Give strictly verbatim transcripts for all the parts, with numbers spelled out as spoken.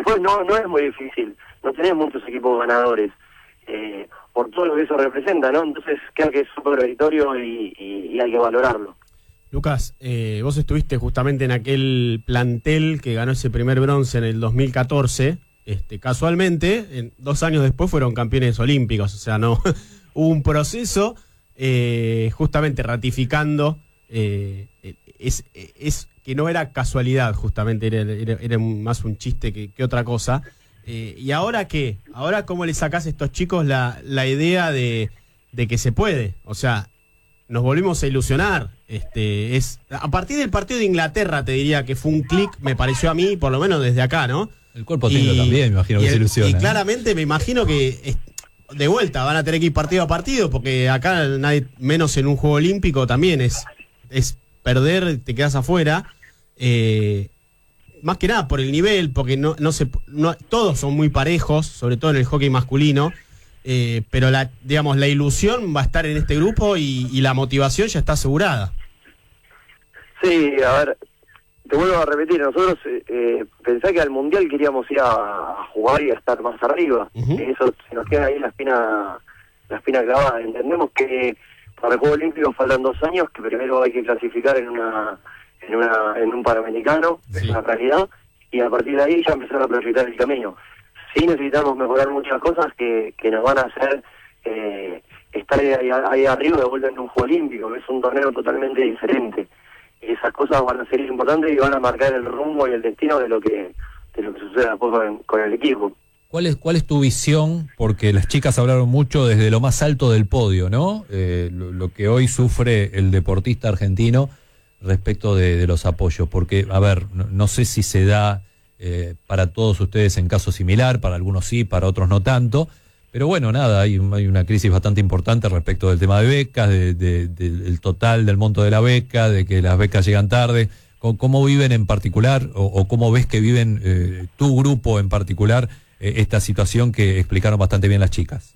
después no no es muy difícil, no tenés muchos equipos ganadores, eh, por todo lo que eso representa, ¿no? Entonces creo que es súper meritorio y, y, y hay que valorarlo. Lucas, eh, vos estuviste justamente en aquel plantel que ganó ese primer bronce en el dos mil catorce, este, casualmente, en, dos años después fueron campeones olímpicos, o sea, no hubo un proceso eh, justamente ratificando, eh, es, es que no era casualidad, justamente, era, era, era más un chiste que, que otra cosa. Eh, ¿Y ahora qué? ¿Ahora cómo le sacás a estos chicos la, la idea de, de que se puede? O sea, nos volvimos a ilusionar. Este, es a partir del partido de Inglaterra, te diría que fue un clic, me pareció a mí, por lo menos desde acá, ¿no? El cuerpo técnico también, me imagino que el, se ilusiona. Y ¿eh? claramente me imagino que es, de vuelta van a tener que ir partido a partido, porque acá nadie, menos en un juego olímpico, también es, es perder, te quedas afuera. Eh, más que nada por el nivel, porque no, no se, no, todos son muy parejos, sobre todo en el hockey masculino. Eh, pero la, digamos, la ilusión va a estar en este grupo y, y la motivación ya está asegurada. Sí, a ver, te vuelvo a repetir, nosotros eh, pensá que al Mundial queríamos ir a, a jugar y a estar más arriba. Uh-huh. Eso se nos queda ahí la espina, la espina clavada. Entendemos que para el Juego Olímpico faltan dos años, que primero hay que clasificar en una en una en un Panamericano, sí. Es una realidad, y a partir de ahí ya empezar a proyectar el camino. Sí necesitamos mejorar muchas cosas que, que nos van a hacer eh, estar ahí, ahí arriba de vuelta en un Juego Olímpico, que es un torneo totalmente diferente. Y esas cosas van a ser importantes y van a marcar el rumbo y el destino de lo que de lo que suceda después con, con el equipo. ¿Cuál es, ¿Cuál es tu visión? Porque las chicas hablaron mucho desde lo más alto del podio, ¿no? Eh, lo, lo que hoy sufre el deportista argentino respecto de, de los apoyos. Porque, a ver, no, no sé si se da eh, para todos ustedes en caso similar, para algunos sí, para otros no tanto. Pero bueno, nada, hay, hay una crisis bastante importante respecto del tema de becas, de, de, de, del total del monto de la beca, de que las becas llegan tarde. ¿Cómo, cómo viven en particular, o, o cómo ves que viven eh, tu grupo en particular, eh, esta situación que explicaron bastante bien las chicas?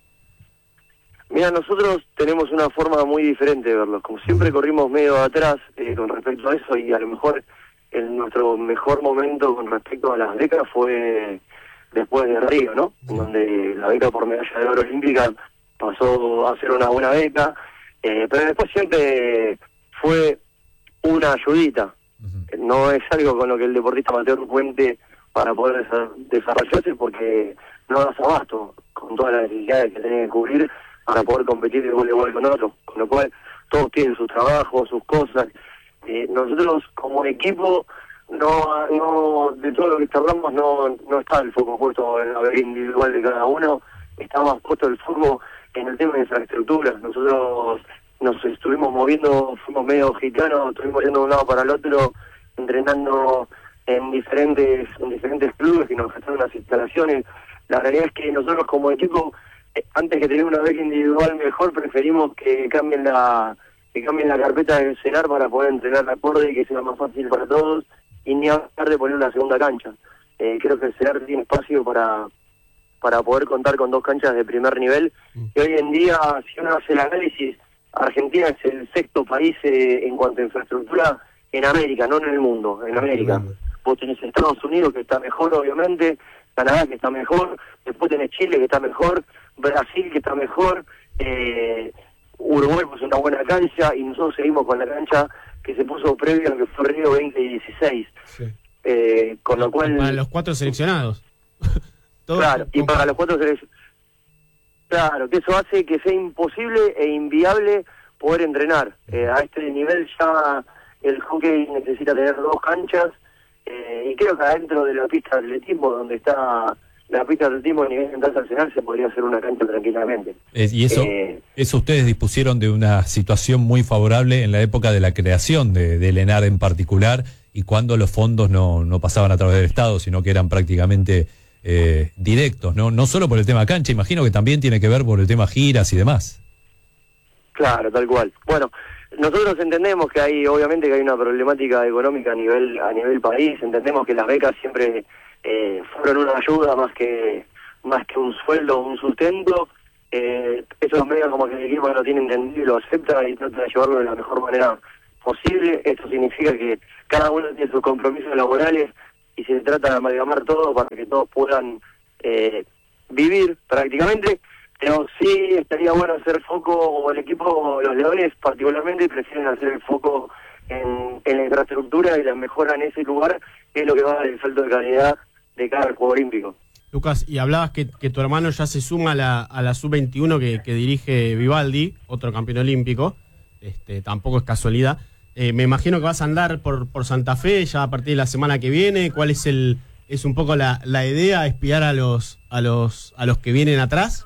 Mira, nosotros tenemos una forma muy diferente de verlo. Como siempre corrimos medio atrás eh, con respecto a eso, y a lo mejor en nuestro mejor momento con respecto a las becas fue después de Río, ¿no? Sí. Donde la beca por medalla de oro olímpica pasó a ser una buena beca, eh, pero después siempre fue una ayudita. Uh-huh. No es algo con lo que el deportista amateur cuente para poder desarrollarse, porque no das abasto con todas las necesidades que tenés que cubrir para poder competir de igual a igual con otros, con lo cual todos tienen sus trabajos, sus cosas. Eh, nosotros como equipo, no no de todo lo que charlamos, no no está el foco puesto en la beca individual de cada uno, está más puesto el foco en el tema de infraestructura. Nosotros nos estuvimos moviendo, fuimos medio gitanos, estuvimos yendo de un lado para el otro, entrenando en diferentes en diferentes clubes que nos gastaron las instalaciones. La realidad es que nosotros como equipo, antes que tener una beca individual mejor, preferimos que cambien la que cambien la carpeta del CENAR para poder entrenar de acorde y que sea más fácil para todos, y ni hablar de poner una segunda cancha. Eh, creo que el CENAR tiene espacio para para poder contar con dos canchas de primer nivel, y hoy en día, si uno hace el análisis, Argentina es el sexto país eh, en cuanto a infraestructura en América, no en el mundo, en América. Vos tenés Estados Unidos, que está mejor, obviamente, Canadá, que está mejor, después tenés Chile, que está mejor, Brasil, que está mejor, eh, Uruguay, pues una buena cancha, y nosotros seguimos con la cancha que se puso previo a lo que fue Río veinte dieciséis. Sí. Eh, con lo cual... Para los cuatro seleccionados. Claro, y para los cuatro seleccionados. Claro, que eso hace que sea imposible e inviable poder entrenar. Eh, a este nivel ya el hockey necesita tener dos canchas, eh, y creo que adentro de la pista de atletismo, donde está la pista de atletismo a nivel internacional, se podría hacer una cancha tranquilamente. Eh, y eso, eh, eso ustedes dispusieron de una situación muy favorable en la época de la creación de, del ENAR en particular, y cuando los fondos no, no pasaban a través del Estado, sino que eran prácticamente eh, directos, ¿no? No solo por el tema cancha, imagino que también tiene que ver por el tema giras y demás. Claro, tal cual. Bueno, nosotros entendemos que hay, obviamente que hay una problemática económica a nivel a nivel país, entendemos que las becas siempre eh, fueron una ayuda más que más que un sueldo, un sustento. Eh, eso es medio como que el equipo lo tiene entendido y lo acepta y trata de llevarlo de la mejor manera posible. Esto significa que cada uno tiene sus compromisos laborales y se trata de amalgamar todo para que todos puedan eh, vivir prácticamente. Pero sí estaría bueno hacer foco, o el equipo, los Leones particularmente, prefieren hacer el foco en, en la infraestructura y la mejora en ese lugar, que es lo que va a dar el salto de calidad de cada juego olímpico. Lucas, y hablabas que, que tu hermano ya se suma a la, a la sub veintiuno que, que dirige Vivaldi, otro campeón olímpico, este, tampoco es casualidad. Eh, me imagino que vas a andar por, por Santa Fe ya a partir de la semana que viene. ¿Cuál es el es un poco la, la idea, espiar a los a los a los que vienen atrás?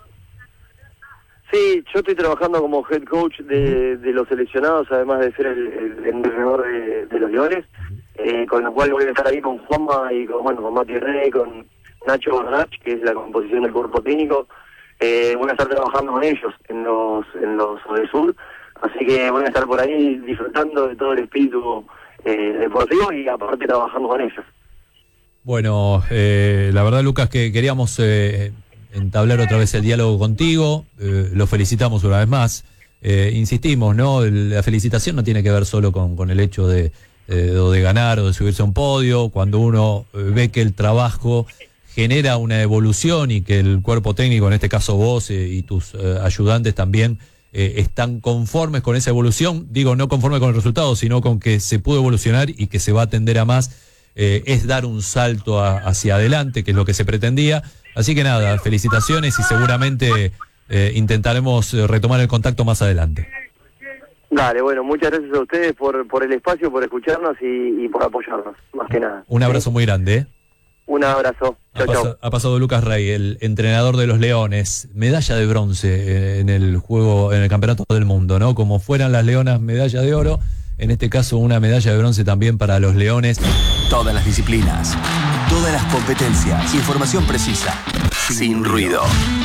Sí, yo estoy trabajando como head coach de, de los seleccionados, además de ser el, el entrenador de, de los Leones, eh, con lo cual voy a estar ahí con Juanma y con, bueno, con Mati Rey, con Nacho Barnach, que es la composición del cuerpo técnico. Eh, voy a estar trabajando con ellos en los en los del sur, así que voy a estar por ahí disfrutando de todo el espíritu eh, deportivo y aparte trabajando con ellos. Bueno, eh, la verdad, Lucas, que queríamos eh, entablar otra vez el diálogo contigo. Eh, lo felicitamos una vez más. Eh, insistimos, ¿no? La felicitación no tiene que ver solo con, con el hecho de, eh, o de ganar o de subirse a un podio. Cuando uno eh, ve que el trabajo genera una evolución y que el cuerpo técnico, en este caso vos eh, y tus eh, ayudantes también, eh, están conformes con esa evolución. Digo, no conforme con el resultado, sino con que se pudo evolucionar y que se va a tender a más. Eh, es dar un salto a, hacia adelante, que es lo que se pretendía. Así que nada, felicitaciones y seguramente eh, intentaremos retomar el contacto más adelante. Dale, bueno, muchas gracias a ustedes por, por el espacio, por escucharnos y, y por apoyarnos, más que nada. Un abrazo muy grande, ¿eh? Un abrazo. Ha, chau, pas- chau. ha pasado Lucas Rey, el entrenador de los Leones, medalla de bronce en el juego, en el Campeonato del Mundo, ¿no? Como fueran las Leonas, medalla de oro. En este caso, una medalla de bronce también para los Leones. Todas las disciplinas, todas las competencias, información precisa, sin, sin ruido.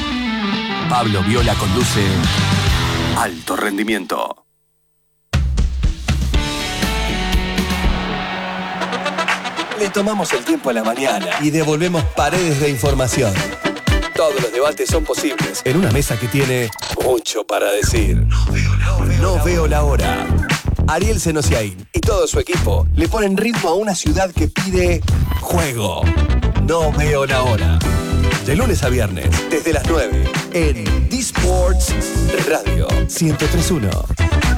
Pablo Viola conduce Alto Rendimiento. Le tomamos el tiempo a la mañana y devolvemos paredes de información. Todos los debates son posibles en una mesa que tiene mucho para decir. No veo la hora. No veo la hora. Ariel Senosiaín y todo su equipo le ponen ritmo a una ciudad que pide juego. No veo la hora. De lunes a viernes, desde las nueve, en D-Sports Radio ciento tres punto uno.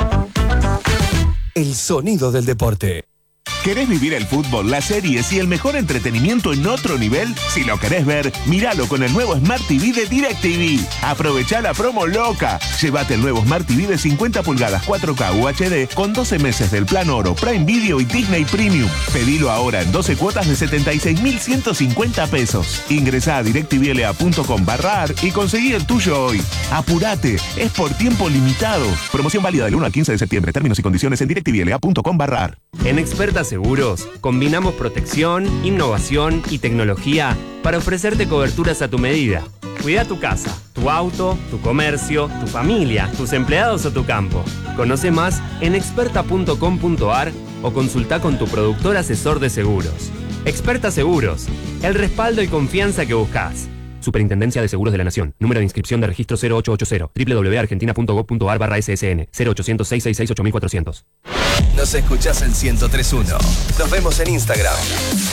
El sonido del deporte. ¿Querés vivir el fútbol, las series y el mejor entretenimiento en otro nivel? Si lo querés ver, míralo con el nuevo Smart T V de DirecTV. Aprovechá la promo loca. Llévate el nuevo Smart T V de cincuenta pulgadas cuatro K U H D con doce meses del plan oro, Prime Video y Disney Premium. Pedilo ahora en doce cuotas de setenta y seis mil ciento cincuenta pesos. Ingresá a directvla.com barra ar y conseguí el tuyo hoy. Apurate, es por tiempo limitado. Promoción válida del uno al quince de septiembre. Términos y condiciones en directvla.com barra ar. En Experta Seguros, combinamos protección, innovación y tecnología para ofrecerte coberturas a tu medida. Cuida tu casa, tu auto, tu comercio, tu familia, tus empleados o tu campo. Conoce más en experta punto com punto ar o consulta con tu productor asesor de seguros. Experta Seguros, el respaldo y confianza que buscas. Superintendencia de Seguros de la Nación. Número de inscripción de registro cero ocho ocho cero. doble u doble u doble u punto argentina punto gov punto ar barra ese ese ene. cero ochocientos, seiscientos sesenta y seis, ocho mil cuatrocientos. Nos escuchás en ciento tres punto uno. Nos vemos en Instagram.